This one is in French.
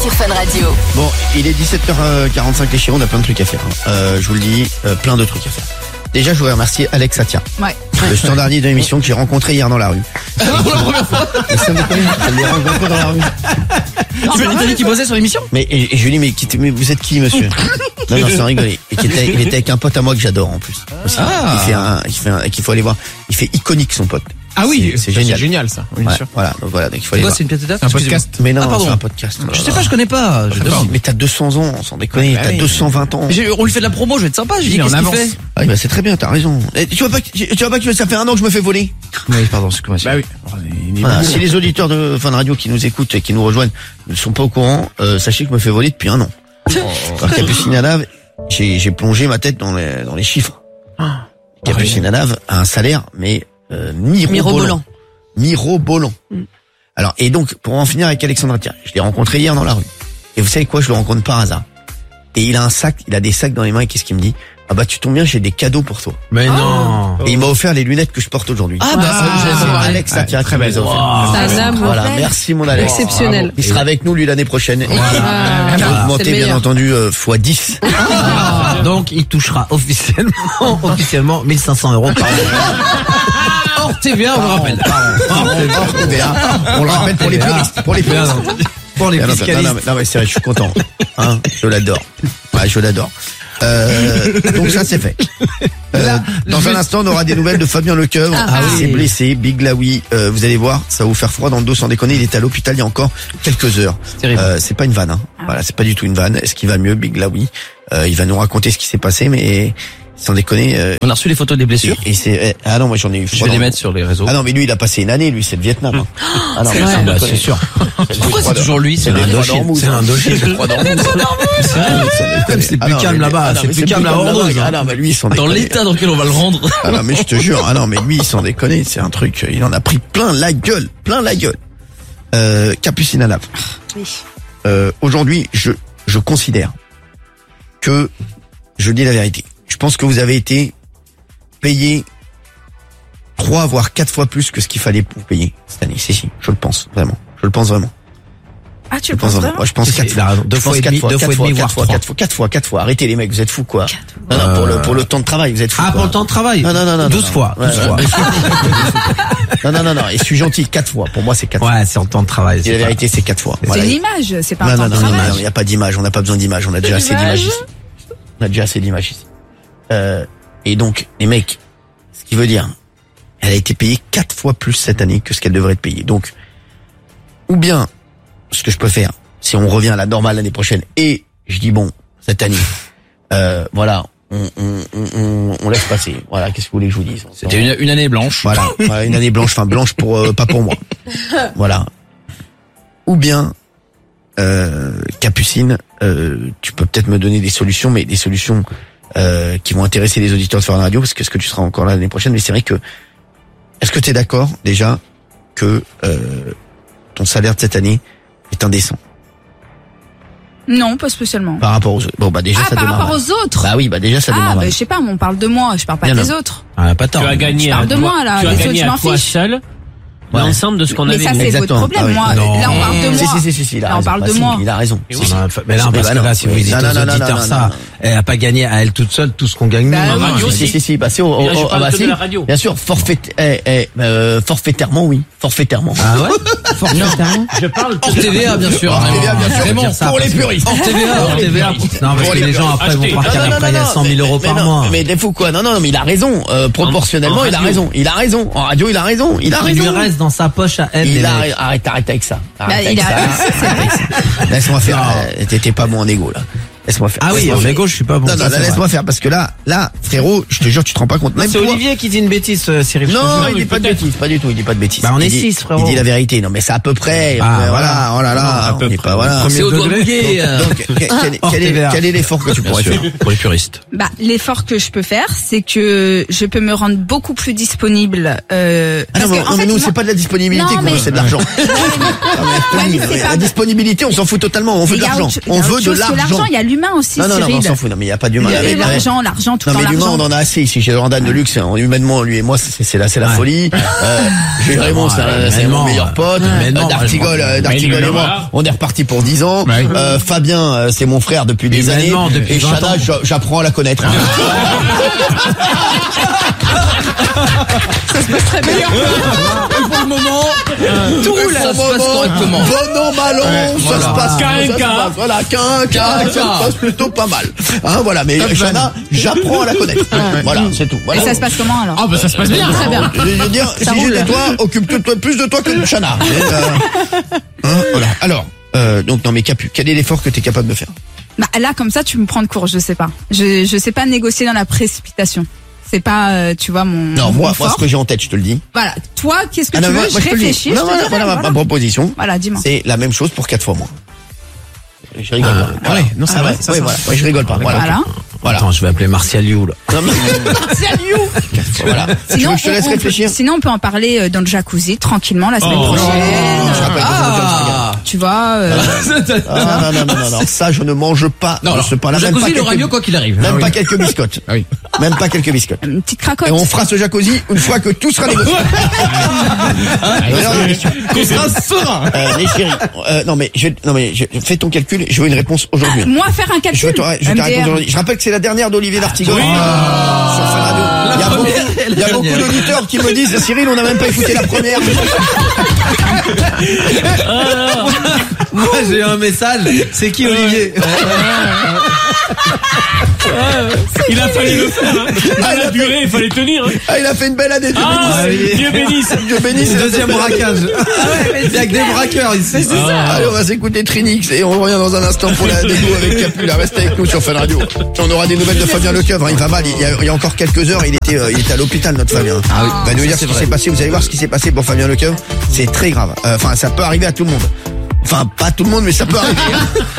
Sur Fun Radio. Bon, il est 17h45 les chéris, on a plein de trucs à faire. Je vous le dis, plein de trucs à faire. Déjà, je voudrais remercier Alex Satia, le standardier de l'émission que j'ai rencontré hier dans la rue. Mais ça me connaît, je l'ai rencontré dans la rue. Tu m'as dit qu'il bossait sur l'émission? Mais et je lui dis mais vous êtes qui, monsieur? Non, sans rigoler. Et il était avec un pote à moi que j'adore en plus. Aussi. Qu'il faut aller voir. Il fait iconique son pote. Ah oui, c'est génial. C'est génial ça. Oui, ouais, sûr. Voilà, donc il faut aller voir. C'est une pièce de théâtre? Un podcast. Mais non, pardon. c'est un podcast. Je sais pas, je connais pas. Mais t'as 200 ans, sans déconner, t'as 220 ans. On lui fait de la promo, je vais être sympa, je lui dis qu'est-ce qu'il fait. Ah bah c'est très bien, t'as raison. Tu vois pas que ça fait un an que je me fais voler? Oui, pardon, c'est comment ça? Bah oui. Voilà, si les auditeurs de Fun Radio qui nous écoutent et qui nous rejoignent ne sont pas au courant, sachez que je me fais voler depuis un an. Alors Capucine Alave, j'ai plongé ma tête dans les chiffres. Capucine Alave a un salaire, mais mirobolant. Alors, et donc, pour en finir avec Alexandre Atia, je l'ai rencontré hier dans la rue. Et vous savez quoi, je le rencontre par hasard. Et il a des sacs dans les mains, et qu'est-ce qu'il me dit? Ah bah tu tombes bien, j'ai des cadeaux pour toi. Mais non. Et il m'a offert les lunettes que je porte aujourd'hui. Ah bah c'est Alex Satia qui me les a offert. C'est un amour. Voilà, merci mon Alex. Exceptionnel. Il sera avec nous lui l'année prochaine. Ah, Il va augmenter c'est le bien meilleur. entendu x10. Donc il touchera officiellement 1500 € par an. hors TVA, on le rappelle. On le rappelle pour les puristes. Pour les puristes. Pour les Non, fiscalistes. mais c'est vrai, je suis content. Je l'adore. Ouais, je l'adore. Donc ça c'est fait. Dans un instant on aura des nouvelles de Fabien Lecoeuvre. Il s'est blessé, Big Laoui. Vous allez voir, ça va vous faire froid dans le dos sans déconner. Il est à l'hôpital il y a encore quelques heures. C'est pas une vanne. Voilà, c'est pas du tout une vanne. Est-ce qu'il va mieux, Big Laoui? Il va nous raconter ce qui s'est passé, mais sans déconner. On a reçu les photos des blessures. Et c'est non, moi j'en ai eu. Je vais les mettre sur les réseaux. Ah non, mais lui il a passé une année, lui c'est le Vietnam. Ah non, C'est vrai. bah, C'est sûr. Pourquoi c'est toujours lui? C'est l'Indochine. C'est l'Indochine. C'est plus calme là-bas. C'est plus calme à Ordos. Ah non, mais lui, ils sont Dans l'état dans lequel on va le rendre. Ah non, mais je te jure. Ah non, mais lui, ils sont déconnés. C'est un truc, il en a pris plein la gueule. Capucine Alave. Oui. Aujourd'hui, je considère que, je dis la vérité. Je pense que vous avez été payé 3 voire 4 fois plus que ce qu'il fallait vous payer cette année. Si, je le pense vraiment. Ah, tu le penses vraiment? Moi, je pense 4 Il a raison. 4 fois. Arrêtez les mecs, vous êtes fous quoi. Non, pour le temps de travail, vous êtes fous. Ah, pour le temps de travail. Non. 12 fois. Non. Et je suis gentil, 4 fois. Pour moi, c'est 4 fois. Ouais, c'est en temps de travail. Et la vérité, c'est 4 fois. C'est une image, c'est pas un temps de Non, travail. il n'y a pas d'image. On n'a pas besoin d'image. On a déjà assez d'images ici. On a déjà assez d'images ici. Et donc, les mecs, ce qui veut dire, elle a été payée 4 fois plus cette année que ce qu'elle devrait être payée. Donc, ou bien, ce que je peux faire, si on revient à la normale l'année prochaine, et je dis bon, cette année, voilà, on laisse passer. Voilà, qu'est-ce que vous voulez que je vous dise? C'était une année blanche. Voilà, une année blanche, enfin blanche pour pas pour moi. Voilà. Ou bien, Capucine, tu peux peut-être me donner des solutions, mais des solutions qui vont intéresser les auditeurs de Fun Radio, parce que est-ce que tu seras encore là l'année prochaine? Mais c'est vrai que, est-ce que tu es d'accord déjà que ton salaire de cette année est indécent? Non, pas spécialement. Par rapport aux autres. Bon, bah déjà ça par démarre. rapport aux autres. Bah oui, bah déjà ça Ah, démarre. bah, je sais pas, on parle de moi, je parle pas Bien des non. autres. Ah, pas tort. Tu as gagné Je parle de moi, là, tu as les autres, gagné je à m'en toi fiche. seul l'ensemble de ce qu'on Mais avait ça, mis. c'est votre Exactement. problème. Ah oui. Moi, Non. là, on parle de moi. Si, il a Là, on raison. parle Bah de si, moi. il a raison. Et Si, oui. si. Mais là, parce que là, si vous dites aux auditeurs ça, elle a pas gagné à elle toute seule tout ce qu'on gagne nous. Bah, En radio aussi. Si, bah c'est Et là, je parle que de la radio. Bien sûr, forfaitairement, oui. Forfaitairement. Ah ouais? Forfaitairement. Je parle Hors TVA, bien sûr. Hors TVA, bien sûr. Vraiment. Ça, Pour les parce que- puristes. Hors TVA. Hors TVA. Non, parce que les gens après vont croire qu'il y a après il y a 100 000 € par mois. Mais des fous quoi. Non, mais il a raison. Proportionnellement, En il a radio. raison. Il a raison. En radio, il a raison. Il a Il lui raison. reste dans sa poche à elle. Arrête avec ça. Arrête il avec a- ça. Laisse-moi faire. T'étais pas bon en égo là. Laisse-moi faire. Ah oui, Laisse-moi en faire. égo, je suis pas bon. Non, Ça, c'est laisse-moi faire parce que là, frérot, je te jure, tu te rends pas compte. Même C'est toi- Olivier qui dit une bêtise, Cyril. Non, il mais dit pas de peut-être. bêtises, pas du tout, il dit pas de bêtises. Bah, on est Il dit- 6, frérot. Il dit la vérité. Non, mais c'est à peu près. Ah, Voilà, oh là là, on est pas, voilà. Premier C'est au doigt degré. mouillé. Donc, Hors TVA. quel est l'effort que tu pourrais faire? Pour les puristes. Bah, l'effort que je peux faire, c'est que je peux me rendre beaucoup plus disponible. Ah non, parce mais, que, en non, mais fait, nous, moi- c'est pas de la disponibilité Non, qu'on mais- veut, c'est de l'argent. Ouais, mais c'est La pas- disponibilité, on s'en fout totalement, on veut Il de y a l'argent. autre- il y On a veut autre de chose que l'argent. Il y a l'humain l'humain aussi, Non, Cyril. on s'en fout. Non, mais il y a pas d'humain. L'argent, tout Non, le temps mais l'humain, l'argent. on en a assez ici chez Randall de Luxe. Humainement, lui et moi, c'est la folie. J'ai Raymond, c'est mon meilleur pote. D'Artigol et moi, on est reparti pour 10 ans. Fabien, c'est mon frère depuis des années. Et Chana, j'apprends à la connaître. Ça se passe très bien. Pour le moment, Tout roule. ça se passe correctement. Bon an, mal an, ça se passe. Qu'un. Voilà, ça se passe plutôt pas mal. Voilà, mais Chana, j'apprends à la connaître. Voilà, c'est tout. Et Voilà. ça se passe comment alors? ah bah ça se passe bien. Très bien. Je veux dire, Ça si roule. j'étais toi, occupe-toi plus de toi que de Chana. Voilà. Alors, donc non mais Capu, quel est l'effort que tu es capable de faire? Bah, là, comme ça, tu me prends de court, je sais pas. Je sais pas négocier dans la précipitation. C'est pas, tu vois, mon. Non, mon moi, fort. ce que j'ai en tête, je te le dis. Voilà. Toi, qu'est-ce que tu veux? moi, Je te le dis. réfléchis. Non, je te voilà, dirai, voilà ma proposition. Voilà, dis-moi. C'est la même chose pour 4 fois moins. Je rigole pas. Ah ouais, non, c'est vrai, ça, ça. Voilà. Ouais, je rigole pas. Voilà. Attends, je vais appeler Martial You, là. Non, mais- voilà. Tu veux que je te laisse réfléchir? Sinon, on peut en parler dans le jacuzzi tranquillement la semaine prochaine. Je rappelle que Tu vois. non. Ça, je ne mange pas. Non, alors, ce pain-là. le Même jacuzzi, pas il aura lieu quoi qu'il arrive. Même pas quelques biscottes. Ah oui. Même pas quelques biscottes. Une petite cracotte. Et on fera ce jacuzzi une fois que tout sera négocié. Qu'on sera serein. Les chéris, fais ton calcul, je veux une réponse aujourd'hui. Moi, faire un Je calcul. veux te répondre aujourd'hui. Je rappelle que c'est la dernière d'Olivier D'Artigol. Sur Fun Radio. Il y a beaucoup d'auditeurs qui me disent, Cyril, on n'a même pas écouté la première. Moi, j'ai eu un message. C'est qui, Olivier? Il a fallu le faire. Dans la durée, il fallait tenir. Il a fait une belle année. Dieu bénisse. Dieu bénisse. Deuxième braquage. Il y a que des braqueurs ici. Allez, on va s'écouter Trinix et on revient dans un instant pour la dégo avec Capu. Là, restez avec nous sur Fun Radio. On aura des nouvelles de Fabien Lecoeuvre. Il va mal. Il y a encore quelques heures, il était à l'hôpital, notre Fabien. Ah oui. Il va nous dire ce qui s'est passé. Vous allez voir ce qui s'est passé pour Fabien Lecoeuvre. C'est très grave. Enfin, ça peut arriver à tout le monde. Enfin, pas tout le monde, mais ça peut arriver.